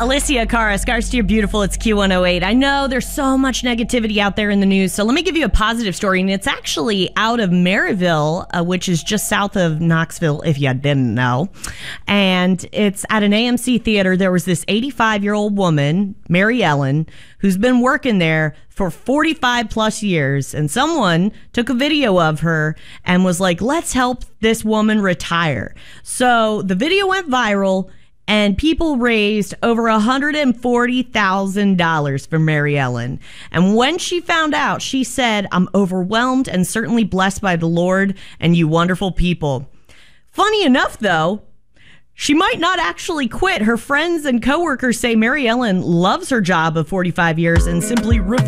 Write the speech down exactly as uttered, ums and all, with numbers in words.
Alicia Cara, Scars to Your Beautiful, it's Q one oh eight. I know there's so much negativity out there in the news, so let me give you a positive story, and it's actually out of Maryville, uh, which is just south of Knoxville, if you didn't know. And it's at an A M C theater. There was this eighty-five-year-old woman, Mary Ellen, who's been working there for forty-five plus years, and someone took a video of her and was like, let's help this woman retire. So the video went viral, and people raised over one hundred forty thousand dollars for Mary Ellen. And when she found out, she said, I'm overwhelmed and certainly blessed by the Lord and you wonderful people. Funny enough, though, she might not actually quit. Her friends and coworkers say Mary Ellen loves her job of forty-five years and simply refuses